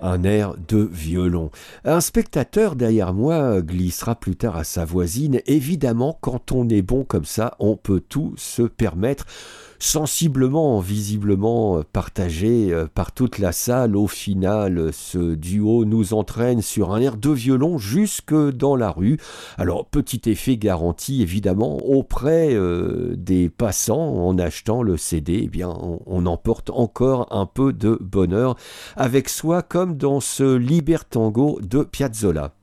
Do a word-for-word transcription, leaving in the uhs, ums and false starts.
un air de violon. Un spectateur derrière moi glissera plus tard à sa voisine. Évidemment, quand on est bon comme ça, on peut tout se permettre. Sensiblement, visiblement partagé par toute la salle, au final, ce duo nous entraîne sur un air de violon jusque dans la rue. Alors, petit effet garanti, évidemment, auprès euh, des passants, en achetant le C D, eh bien, on, on emporte encore un peu de bonheur avec soi, comme dans ce Libertango de Piazzolla.